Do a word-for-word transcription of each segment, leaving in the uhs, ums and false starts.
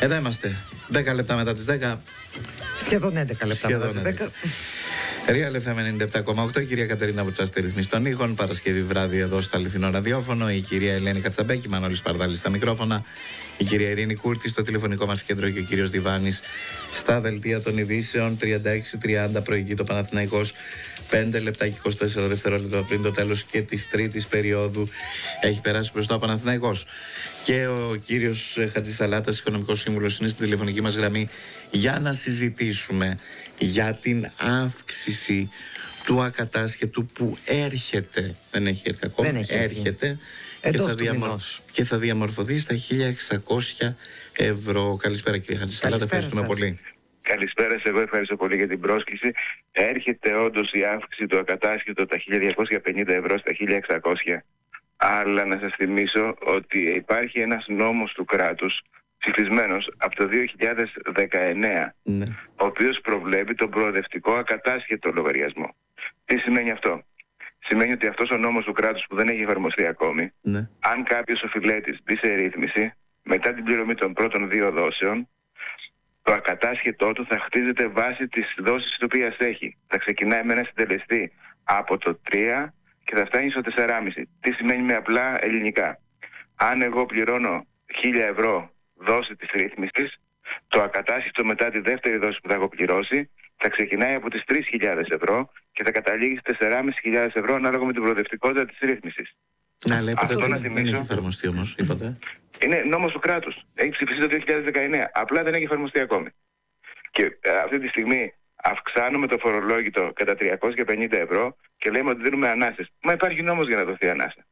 Εδώ είμαστε. δέκα λεπτά μετά τις δέκα. Σχεδόν έντεκα λεπτά μετά τις δέκα. Real εφ εμ ενενήντα επτά κόμμα οκτώ. Η κυρία Κατερίνα Βουτσά στη ρυθμίση των ήχων. Παρασκευή βράδυ εδώ στο αληθινό ραδιόφωνο. Η κυρία Ελένη Κατσαμπέκη, Μανώλης Παρδάλης στα μικρόφωνα. Η κυρία Ειρήνη Κούρτη στο τηλεφωνικό μας κέντρο και ο κύριος Διβάνης στα δελτία των ειδήσεων. τριάντα έξι τριάντα προηγεί το Παναθηναϊκός. πέντε λεπτά και είκοσι τέσσερα δευτερόλεπτα πριν το τέλος και της τρίτης περίοδου έχει περάσει μπροστά ο Παναθηναϊκός. Και ο κύριος Χατζησαλάτας, οικονομικός σύμβουλος, είναι στην τηλεφωνική μας γραμμή για να συζητήσουμε για την αύξηση του ακατάσχετου που έρχεται. Δεν έχει έρθει ακόμα. Δεν έχει έρχεται. Και θα, διαμορ... και θα διαμορφωθεί στα χίλια εξακόσια ευρώ. Καλησπέρα κύριε Χατζησαλάτα, ευχαριστούμε πολύ. Καλησπέρα σε εγώ, ευχαριστώ πολύ για την πρόσκληση. Έρχεται όντως η αύξηση του ακατάσχετου από τα χίλια διακόσια πενήντα ευρώ στα χίλια εξακόσια. Αλλά να σας θυμίσω ότι υπάρχει ένας νόμος του κράτους ψηφισμένος από το δύο χιλιάδες δεκαεννέα, ναι, ο οποίος προβλέπει τον προοδευτικό ακατάσχετο λογαριασμό. Τι σημαίνει αυτό? Σημαίνει ότι αυτός ο νόμος του κράτους που δεν έχει εφαρμοστεί ακόμη, ναι, αν κάποιος οφειλέτης μπει σε ρύθμιση μετά την πληρωμή των πρώτων δύο δόσεων, το ακατάσχετό του θα χτίζεται βάσει της δόσης της οποίας έχει. Θα ξεκινάει με ένα συντελεστή από το τρία και θα φτάνει στο τέσσερα κόμμα πέντε. Τι σημαίνει με απλά ελληνικά? Αν εγώ πληρώνω χίλια ευρώ δόση της ρύθμισης, το ακατάσχετο μετά τη δεύτερη δόση που θα έχω πληρώσει θα ξεκινάει από τις τρεις χιλιάδες ευρώ και θα καταλήγει στις τέσσερις χιλιάδες πεντακόσια ευρώ ανάλογα με την προοδευτικότητα της ρύθμισης. Ναι, αλλά είπατε δεν, δεν έχει εφαρμοστεί όμως, είπατε. Είναι νόμος του κράτους. Έχει ψηφιστεί το δύο χιλιάδες δεκαεννέα. Απλά δεν έχει εφαρμοστεί ακόμη. Και ε, αυτή τη στιγμή αυξάνουμε το φορολόγητο κατά τριακόσια πενήντα ευρώ και λέμε ότι δίνουμε ανάσες. Μα υπάρχει νόμος για να δοθεί ανάσα.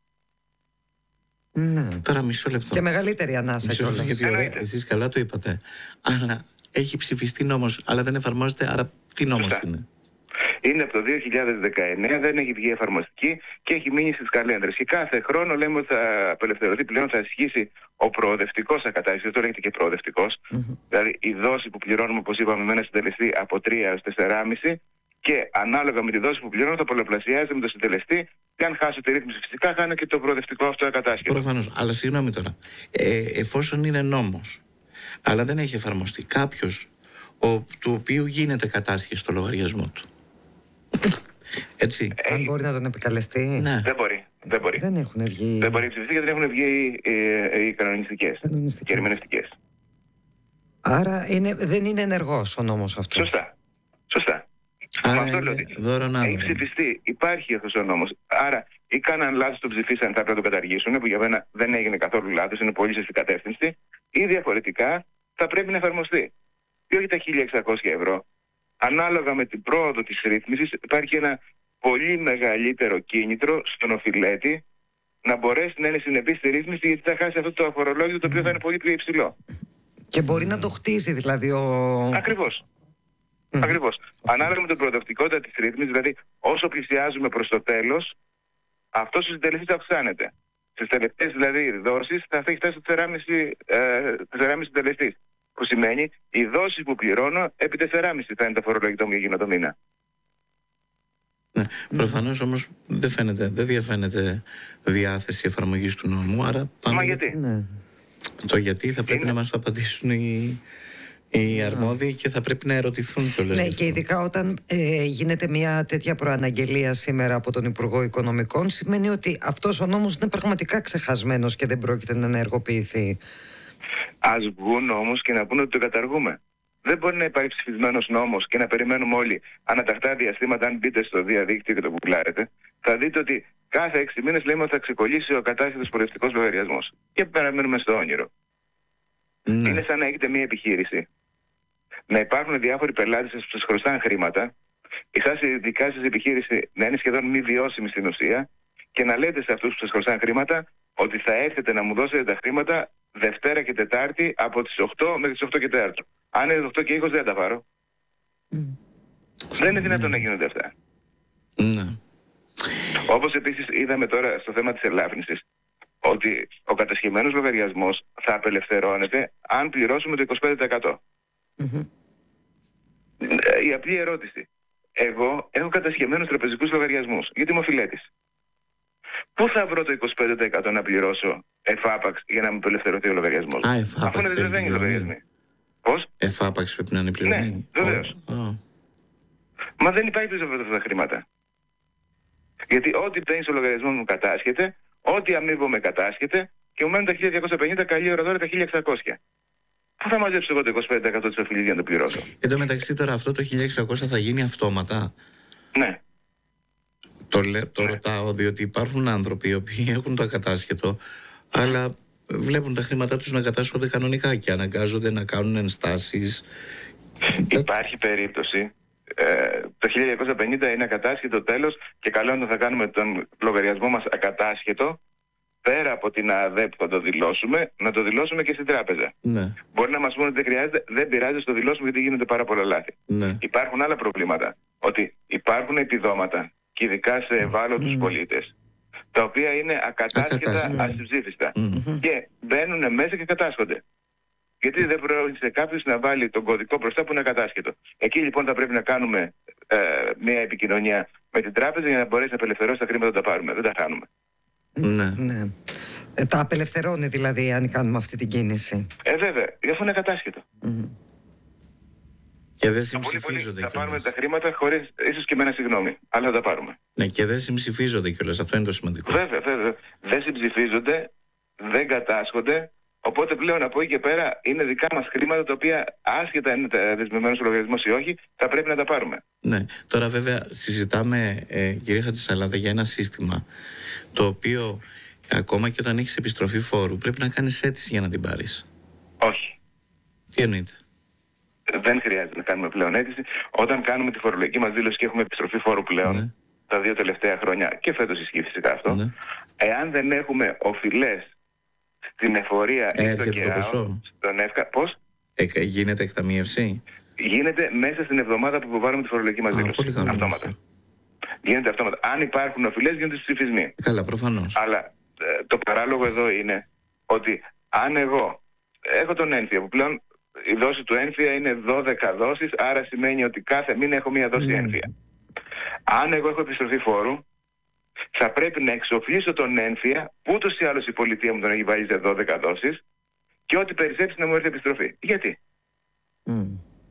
Ναι. Τώρα μισό λεπτό. Και μεγαλύτερη ανάσα κιόλας. Γιατί ωραία, εσείς καλά το είπατε. Αλλά έχει ψηφιστεί νόμος, αλλά δεν εφαρμόζεται, άρα τι νόμος Φυστά. είναι? Είναι από το δύο χιλιάδες δεκαεννέα, δεν έχει βγει εφαρμοστική και έχει μείνει στις καλένδρες. Και κάθε χρόνο λέμε ότι θα απελευθερωθεί πλέον, θα ισχύσει ο προοδευτικός ακατάσχετος, το λέγεται και προοδευτικός. Mm-hmm. Δηλαδή η δόση που πληρώνουμε, όπως είπαμε, με ένα συντελεστή από τρία έως τέσσερα κόμμα πέντε και ανάλογα με τη δόση που πληρώνω θα πολλαπλασιάζεται με το συντελεστή. Και αν χάσω τη ρύθμιση, φυσικά χάνω και το προοδευτικό αυτό ακατάσχετο. Προφανώς. Αλλά συγγνώμη τώρα. Ε, εφόσον είναι νόμος, αλλά δεν έχει εφαρμοστεί, κάποιος του οποίου γίνεται κατάσχεση στο λογαριασμό του. Έτσι. Ε, αν μπορεί να τον επικαλεστεί. Ναι. Δεν μπορεί. Δεν μπορεί. Δεν έχουν βγει. Δεν μπορεί ψηφιστεί γιατί δεν έχουν βγει οι, οι κανονιστικές και ερμηνευτικές. Άρα είναι, δεν είναι ενεργός ο νόμος αυτός. Σωστά. Σωστά. Άρα αυτό λέω ότι έχει ψηφιστεί, υπάρχει αυτός ο νόμος. Άρα ή κάναν λάθος, το ψηφίσαν, θα πρέπει να το καταργήσουν, που για μένα δεν έγινε καθόλου λάθος, είναι πολύ σωστή κατεύθυνση, ή διαφορετικά θα πρέπει να εφαρμοστεί. Και όχι τα χίλια εξακόσια ευρώ. Ανάλογα με την πρόοδο της ρύθμισης υπάρχει ένα πολύ μεγαλύτερο κίνητρο στον οφειλέτη να μπορέσει να είναι συνεπής στη ρύθμιση, γιατί θα χάσει αυτό το αφορολόγιο το οποίο θα είναι πολύ πιο υψηλό. Και μπορεί mm. να το χτίσει δηλαδή ο... Ακριβώς. Mm. Ακριβώς. Ανάλογα με την προοδευτικότητα της ρύθμισης, δηλαδή όσο πλησιάζουμε προς το τέλος, αυτός ο συντελεστής αυξάνεται. Στις τελευταίες δηλαδή δόσεις θα έχει φτάσει στο τέσσερα κόμμα πέντε συντελεστής. Που σημαίνει η δόση που πληρώνω επί τέσσερα κόμμα πέντε θα είναι το φορολογητό μου για εκείνο το μήνα. Ναι, προφανώς όμως δεν φαίνεται, δεν διαφαίνεται διάθεση εφαρμογής του νόμου, άρα πάμε... Μα γιατί? Ναι. Το γιατί θα πρέπει είναι... να μας το απαντήσουν οι, οι αρμόδιοι και θα πρέπει να ερωτηθούν κιόλας. Ναι, και ειδικά όταν ε, γίνεται μια τέτοια προαναγγελία σήμερα από τον Υπουργό Οικονομικών, σημαίνει ότι αυτός ο νόμος είναι πραγματικά ξεχασμένος και δεν πρόκειται να ενεργοποιηθεί. Ας βγουν όμως και να πούνε ότι το καταργούμε. Δεν μπορεί να υπάρχει ψηφισμένος νόμος και να περιμένουμε όλοι ανατακτά διαστήματα. Αν μπείτε στο διαδίκτυο και το γκουγκλάρετε, θα δείτε ότι κάθε έξι μήνες λέμε ότι θα ξεκολλήσει ο κατάσχετος προοδευτικός λογαριασμός. Και παραμένουμε στο όνειρο. Mm. Είναι σαν να έχετε μια επιχείρηση, να υπάρχουν διάφοροι πελάτες που σας χρωστάνε χρήματα, εσάς η δικά σας επιχείρηση να είναι σχεδόν μη βιώσιμη στην ουσία και να λέτε σε αυτούς που σας χρωστάνε χρήματα ότι θα έρθετε να μου δώσετε τα χρήματα Δευτέρα και Τετάρτη από τις οκτώ μέχρι τις οκτώ και τέσσερα. Αν είναι οκτώ και είκοσι δεν τα πάρω. Mm. Δεν είναι δυνατόν mm. να γίνονται αυτά. Mm. Όπως επίσης είδαμε τώρα στο θέμα της ελάφρυνσης, ότι ο κατασχεμένος λογαριασμός θα απελευθερώνεται αν πληρώσουμε το είκοσι πέντε τοις εκατό. Mm-hmm. Η απλή ερώτηση. Εγώ έχω κατασχεμένους τραπεζικούς λογαριασμούς, γιατί είμαι οφειλέτης. Πού θα βρω το είκοσι πέντε τοις εκατό να πληρώσω εφάπαξ για να μου απελευθερωθεί ο λογαριασμός? Α, εφάπαξ. Αφού είναι δεδομένοι οι λογαριασμοί. Πώς? Εφάπαξ πρέπει να είναι πληρωμή. Ναι, βεβαίως. Oh, oh. Μα δεν υπάρχει πίσω από αυτά τα χρήματα. Γιατί ό,τι παίρνει στο λογαριασμό μου κατάσχεται, ό,τι αμείβομαι κατάσχεται και μου μένουν τα χίλια διακόσια πενήντα, καλή ώρα τώρα τα χίλια εξακόσια. Πού θα μαζέψω εγώ το είκοσι πέντε τοις εκατό της οφειλής για να το πληρώσω? Εν τω μεταξύ τώρα αυτό το χίλια εξακόσια θα γίνει αυτόματα. Ναι. Το, λέ, το ναι. ρωτάω διότι υπάρχουν άνθρωποι οι οποίοι έχουν το ακατάσχετο, αλλά βλέπουν τα χρήματά τους να κατάσχονται κανονικά και αναγκάζονται να κάνουν ενστάσεις. Υπάρχει περίπτωση. Ε, το χίλια διακόσια πενήντα είναι ακατάσχετο τέλος και καλό είναι να θα κάνουμε τον λογαριασμό μας ακατάσχετο, πέρα από την ΑΔΕ που θα το δηλώσουμε, να το δηλώσουμε και στην τράπεζα. Ναι. Μπορεί να μας πούνε ότι δεν χρειάζεται, δεν πειράζει, το δηλώσουμε γιατί γίνονται πάρα πολλά λάθη. Ναι. Υπάρχουν άλλα προβλήματα. Ότι υπάρχουν επιδόματα, και ειδικά σε ευάλωτους mm. πολίτες, τα οποία είναι ακατάσχετα, ασυμψήφιστα. Mm. Και μπαίνουν μέσα και κατάσχονται. Γιατί δεν πρόκειται κάποιος να βάλει τον κωδικό μπροστά που είναι ακατάσχετο. Εκεί λοιπόν θα πρέπει να κάνουμε ε, μια επικοινωνία με την τράπεζα για να μπορέσει να απελευθερώσει τα χρήματα να τα πάρουμε. Δεν τα χάνουμε. Ναι. ναι. Ε, τα απελευθερώνει δηλαδή αν κάνουμε αυτή την κίνηση. Ε, βέβαια, γι' αυτό είναι ακατάσχετο. Mm. Και δεν συμψηφίζονται. Θα πάρουμε τα χρήματα χωρίς ίσως και με ένα συγγνώμη. Αλλά θα τα πάρουμε. Ναι, και δεν συμψηφίζονται κιόλας. Αυτό είναι το σημαντικό. Βέβαια, βέβαια. Δεν συμψηφίζονται, δεν κατάσχονται. Οπότε πλέον από εκεί και πέρα είναι δικά μας χρήματα τα οποία άσχετα είναι δεσμευμένο στο λογαριασμό ή όχι, θα πρέπει να τα πάρουμε. Ναι. Τώρα βέβαια συζητάμε, ε, κυρία Χατζησαλάδα, για ένα σύστημα το οποίο ακόμα και όταν έχεις επιστροφή φόρου πρέπει να κάνεις αίτηση για να την πάρεις. Όχι. Τι εννοείται? Δεν χρειάζεται να κάνουμε πλέον αίτηση. Όταν κάνουμε τη φορολογική μας δήλωση και έχουμε επιστροφή φόρου πλέον, ναι. τα δύο τελευταία χρόνια και φέτος ισχύει φυσικά αυτό, ναι. εάν δεν έχουμε οφειλές στην εφορία ή στο ΚΕΑΟ, στον ΕΦΚΑ, πώς? Ε, γίνεται εκταμείευση? Γίνεται μέσα στην εβδομάδα που υποβάλλουμε τη φορολογική μας δήλωση. Αυτόματα. Γίνεται αυτόματα. Αν υπάρχουν οφειλές, γίνονται στους ψηφισμοί. Καλά, προφανώς. Αλλά ε, το παράλογο εδώ είναι ότι αν εγώ έχω τον ένφια, που πλέον η δόση του ένφια είναι δώδεκα δόσεις, άρα σημαίνει ότι κάθε μήνα έχω μία δόση mm. ένφια. Αν εγώ έχω επιστροφή φόρου, θα πρέπει να εξοφλήσω τον ένφια, που ούτως ή άλλως η πολιτεία μου τον έχει βάλει σε δώδεκα δόσεις, και ό,τι περισσέψει να μου έρθει επιστροφή. Γιατί? Mm.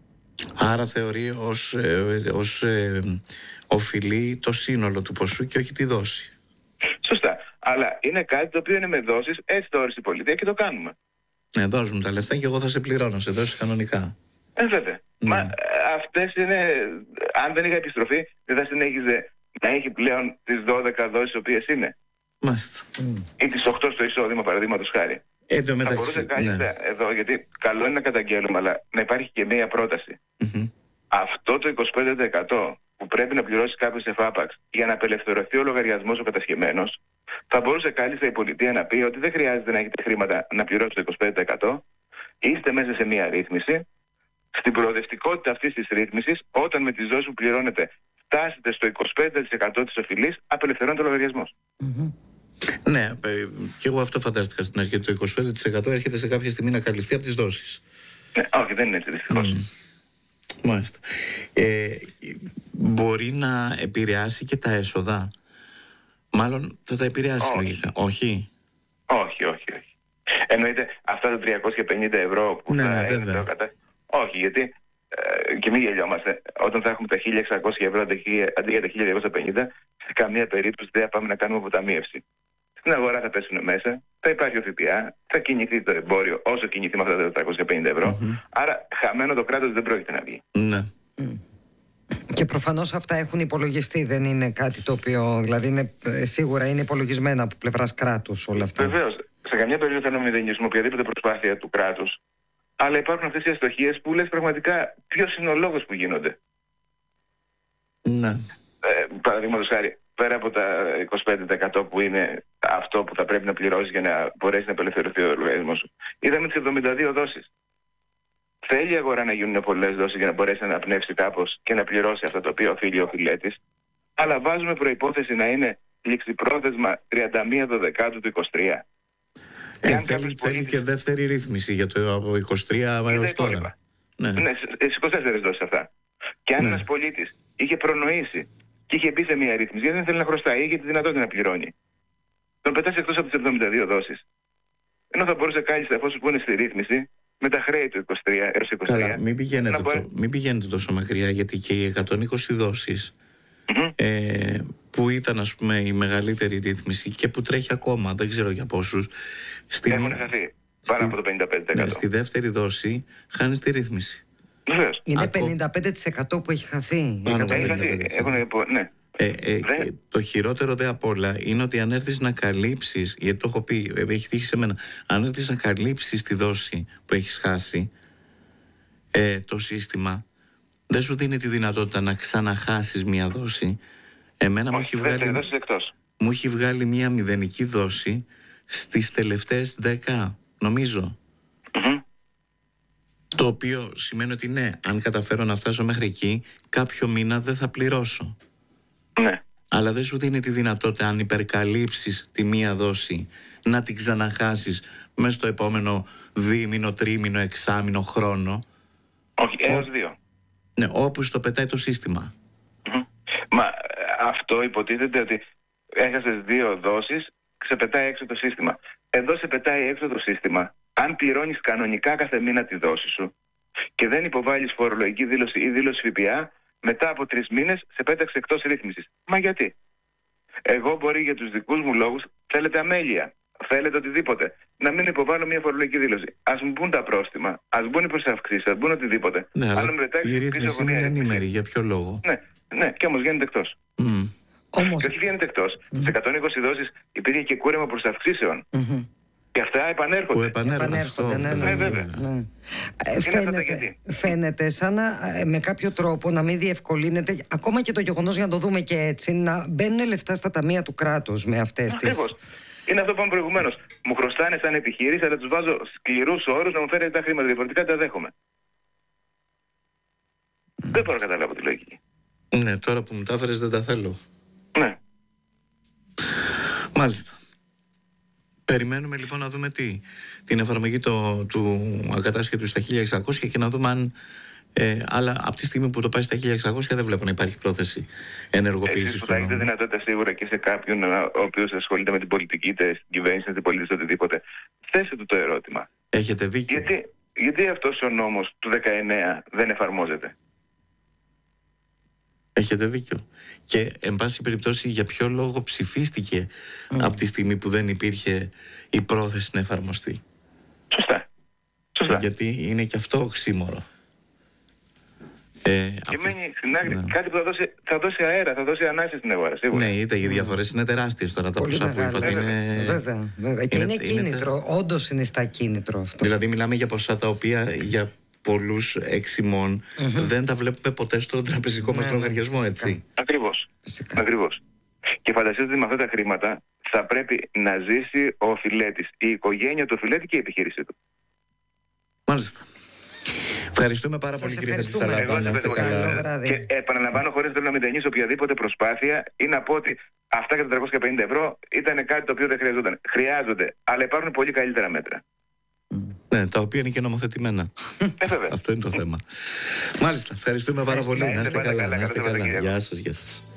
Άρα θεωρεί ως, ε, ως ε, οφειλεί το σύνολο του ποσού και όχι τη δόση. Σωστά. Αλλά είναι κάτι το οποίο είναι με δόσεις, έτσι το όρισε η πολιτεία και το κάνουμε. Ναι, δώσουν τα λεφτά και εγώ θα σε πληρώνω σε δόσεις κανονικά. Ε, βέβαια. Ναι. Μα αυτές είναι, αν δεν είχα επιστροφή, δεν θα συνέχιζε να έχει πλέον τις δώδεκα δόσεις οι οποίες είναι. Μάλιστα. Mm. Ή τις οκτώ στο εισόδημα, παραδείγματος χάρη. Ε, το μεταξύ, θα μπορούσε κάλλιστα ναι. εδώ, γιατί καλό είναι να καταγγέλουμε, αλλά να υπάρχει και μία πρόταση. Mm-hmm. Αυτό το είκοσι πέντε τοις εκατό που πρέπει να πληρώσει κάποιος εφάπαξ για να απελευθερωθεί ο λογαριασμός ο κατασχεμένος, θα μπορούσε κάλλιστα η πολιτεία να πει ότι δεν χρειάζεται να έχετε χρήματα να πληρώσετε το είκοσι πέντε τοις εκατό, είστε μέσα σε μία ρύθμιση. Στην προοδευτικότητα αυτής της ρύθμισης, όταν με τις δόσεις που πληρώνετε φτάσετε στο είκοσι πέντε τοις εκατό της οφειλής, απελευθερώνεται ο λογαριασμός. Mm-hmm. Ναι, και εγώ αυτό φαντάστηκα στην αρχή. Το είκοσι πέντε τοις εκατό έρχεται σε κάποια στιγμή να καλυφθεί από τις δόσεις. Ναι, όχι, δεν είναι έτσι δυστυχώς. Mm. Μάλιστα. Ε, μπορεί να επηρεάσει και τα έσοδα? Μάλλον θα τα επηρεάσει όχι. λογικά. Όχι. Όχι, όχι, όχι. Εννοείται αυτά τα τριακόσια πενήντα ευρώ που ναι, θα ναι, είναι κατά... Όχι, γιατί ε, και μην γελιόμαστε. Όταν θα έχουμε τα χίλια εξακόσια ευρώ αντί για τα χίλια διακόσια πενήντα, σε καμία περίπτωση δεν θα πάμε να κάνουμε αποταμίευση. Στην αγορά θα πέσουν μέσα, θα υπάρχει ο ΦΠΑ, θα κινηθεί το εμπόριο όσο κινηθεί με αυτά τα τετρακόσια πενήντα ευρώ. Mm-hmm. Άρα χαμένο το κράτος δεν πρόκειται να βγει. Ναι. Mm. Και προφανώς αυτά έχουν υπολογιστεί, δεν είναι κάτι το οποίο, δηλαδή είναι, σίγουρα είναι υπολογισμένα από πλευράς κράτους όλα αυτά. Βεβαίως. Σε καμιά περίπτωση δεν μηδενίζουμε οποιαδήποτε προσπάθεια του κράτους. Αλλά υπάρχουν αυτές οι αστοχίες που λες πραγματικά ποιος είναι ο λόγος που γίνονται. Ναι. Ε, Παραδείγματος χάρη, πέρα από τα είκοσι πέντε τοις εκατό που είναι αυτό που θα πρέπει να πληρώσεις για να μπορέσει να απελευθερωθεί ο λογαριασμός σου, είδαμε τις εβδομήντα δύο δόσεις. Θέλει η αγορά να γίνουν πολλές δόσεις για να μπορέσει να αναπνεύσει κάπως και να πληρώσει αυτά τα οποία οφείλει ο φιλέτης, αλλά βάζουμε προϋπόθεση να είναι ληξιπρόθεσμα τριάντα μία Δεκάτου του είκοσι τρία. Ε, θέλει, θέλει πολίτης... και δεύτερη ρύθμιση για το από είκοσι τρία έως τώρα. Ναι, ναι στις είκοσι τέσσερις δόσεις αυτά. Και αν ναι. ένας πολίτης είχε προνοήσει και είχε μπει σε μια ρύθμιση, γιατί δεν θέλει να χρωστάει, είχε τη δυνατότητα να πληρώνει. τον πετάς εκτός από τις εβδομήντα δύο δόσεις. Ενώ θα μπορούσε κάλλιστα, εφόσον που είναι στη ρύθμιση, με τα χρέη του είκοσι τρία έως είκοσι τρία. Καλά, μην πηγαίνετε, μπορεί... το, μην πηγαίνετε τόσο μακριά, γιατί και οι εκατόν είκοσι δόσεις Mm-hmm. ε, που ήταν, ας πούμε, η μεγαλύτερη ρύθμιση και που τρέχει ακόμα, δεν ξέρω για πόσους, στην... έχουν χαθεί πάνω από το πενήντα πέντε τοις εκατό. Ναι, στη δεύτερη δόση χάνεις τη ρύθμιση. Βεβαίως. Είναι Ακό... πενήντα πέντε τοις εκατό που έχει χαθεί. Πάνω από Έχει χαθεί. Έχουν, ναι. Ε, ε, Δεν... ε, το χειρότερο δε απ' όλα είναι ότι αν έρθεις να καλύψεις, γιατί το έχω πει, ε, έχει τύχει σε μένα, αν έρθεις να καλύψεις τη δόση που έχεις χάσει, ε, το σύστημα δεν σου δίνει τη δυνατότητα να ξαναχάσεις μια δόση. Εμένα μου έχει, βγάλει, μου έχει βγάλει μια μηδενική δόση στις τελευταίες δέκα, νομίζω. Mm-hmm. Το οποίο σημαίνει ότι ναι, αν καταφέρω να φτάσω μέχρι εκεί, κάποιο μήνα δεν θα πληρώσω. Ναι. Αλλά δεν σου δίνει τη δυνατότητα, αν υπερκαλύψεις τη μία δόση, να την ξαναχάσεις μέσα στο επόμενο δίμηνο, τρίμηνο, εξάμηνο χρόνο. Όχι, έως δύο. Ναι, όπου στο πετάει το σύστημα. Mm-hmm. Μα αυτό υποτίθεται ότι έχασες δύο δόσεις, ξεπετάει έξω το σύστημα. Εδώ σε πετάει έξω το σύστημα. Αν πληρώνεις κανονικά κάθε μήνα τη δόση σου και δεν υποβάλεις φορολογική δήλωση ή δήλωση ΦΠΑ, μετά από τρεις μήνες σε πέταξε εκτός ρύθμισης. Μα γιατί? Εγώ μπορεί για τους δικούς μου λόγους, θέλετε αμέλεια, θέλετε οτιδήποτε, να μην υποβάλω μια φορολογική δήλωση. Ας μου μπουν τα πρόστιμα, ας μπουν οι προσαυξήσεις, ας μπουν οτιδήποτε. Ναι, αλλά μετάξει, η ρύθμιση είναι ενήμερη, για ποιο λόγο? Ναι, ναι, και όμως βγαίνετε εκτός. Mm. Όμως... Και όχι βγαίνετε εκτός. Mm. Σε εκατόν είκοσι δόσεις υπήρχε και κούρεμα προσαυξήσεων. Mm-hmm. Και αυτά επανέρχονται. Που επανέρχονται. επανέρχονται ναι, ναι, ναι, βέβαια. Ναι. Ε, φαίνεται, φαίνεται σαν να ε, με κάποιο τρόπο να μην διευκολύνεται ακόμα και το γεγονός, για να το δούμε και έτσι, να μπαίνουν λεφτά στα ταμεία του κράτους με αυτές τις... Ακριβώς. Είναι αυτό που είπαμε προηγουμένως. Μου χρωστάνε σαν επιχείρηση, αλλά τους βάζω σκληρούς όρους να μου φέρετε τα χρήματα. Διαφορετικά τα δέχομαι. Mm. Δεν μπορώ να καταλάβω τη λογική. Ναι, τώρα που μου τα έφερες δεν τα θέλω. Ναι. Μάλιστα. Περιμένουμε λοιπόν να δούμε τι, την εφαρμογή το, του ακατάσχετου στα χίλια εξακόσια και να δούμε αν. Ε, αλλά από τη στιγμή που το πάει στα χίλια εξακόσια δεν βλέπω να υπάρχει πρόθεση ενεργοποίησης. Εσείς που θα έχετε δυνατότητα σίγουρα και σε κάποιον ο οποίος ασχολείται με την πολιτική, είτε στην κυβέρνηση, είτε πολίτες, οτιδήποτε, θέστε του το ερώτημα. Έχετε δίκιο. Γιατί, γιατί αυτός ο νόμος του δεκαεννέα δεν εφαρμόζεται? Έχετε δίκιο. Και εν πάση περιπτώσει, για ποιο λόγο ψηφίστηκε mm. από τη στιγμή που δεν υπήρχε η πρόθεση να εφαρμοστεί? Σωστά. Σωστά. Γιατί είναι και αυτό οξύμορο. Ε, και μένει στην άκρη ναι. κάτι που θα δώσει, θα δώσει αέρα, θα δώσει ανάση στην αγορά. Σίγουρα. Ναι, είτε οι διαφορές είναι τεράστιες τώρα. Τα ποσά που είπατε είναι. Βέβαια, βέβαια. Και είναι, είναι κίνητρο. Είναι... Όντως είναι στα κίνητρο αυτό. Δηλαδή, μιλάμε για ποσά τα οποία για πολλούς εξημών mm-hmm. δεν τα βλέπουμε ποτέ στον τραπεζικό μας λογαριασμό, έτσι. Ακριβώς. Ακριβώς. Και φανταστείτε ότι με αυτά τα χρήματα θα πρέπει να ζήσει ο οφειλέτης, η οικογένεια του οφειλέτη και η επιχείρησή του. Μάλιστα. Ευχαριστούμε πάρα πολύ, κύριε Χατζησαλάτα. Να είστε καλά. Και επαναλαμβάνω, χωρίς να μηδενίσω οποιαδήποτε προσπάθεια, ή να πω ότι αυτά για τα τριακόσια πενήντα ευρώ ήταν κάτι το οποίο δεν χρειαζόταν. Χρειάζονται, αλλά υπάρχουν πολύ καλύτερα μέτρα. Ναι, τα οποία είναι και νομοθετημένα. Αυτό είναι το θέμα. Μάλιστα. Ευχαριστούμε πάρα πολύ. Να είστε καλά. Γεια σας, γεια σας.